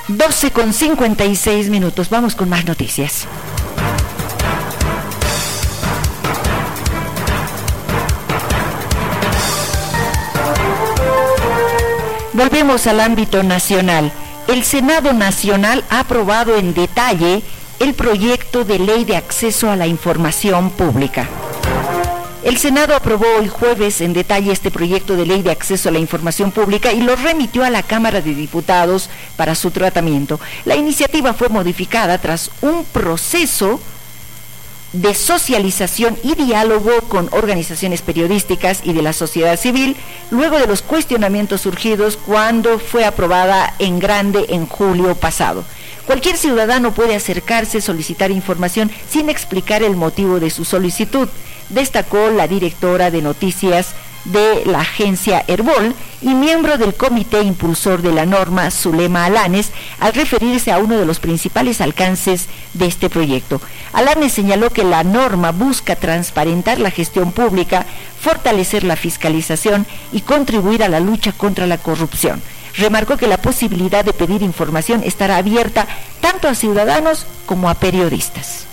12:56. Vamos con más noticias. Volvemos al ámbito nacional. El Senado Nacional ha aprobado en detalle el proyecto de ley de acceso a la información pública. El Senado aprobó hoy jueves en detalle este proyecto de ley de acceso a la información pública y lo remitió a la Cámara de Diputados para su tratamiento. La iniciativa fue modificada tras un proceso de socialización y diálogo con organizaciones periodísticas y de la sociedad civil, luego de los cuestionamientos surgidos cuando fue aprobada en grande en julio pasado. Cualquier ciudadano puede acercarse, solicitar información sin explicar el motivo de su solicitud, destacó la directora de noticias de la agencia Herbol y miembro del comité impulsor de la norma, Zulema Alanes, al referirse a uno de los principales alcances de este proyecto. Alanes señaló que la norma busca transparentar la gestión pública, fortalecer la fiscalización y contribuir a la lucha contra la corrupción. Remarcó que la posibilidad de pedir información estará abierta tanto a ciudadanos como a periodistas.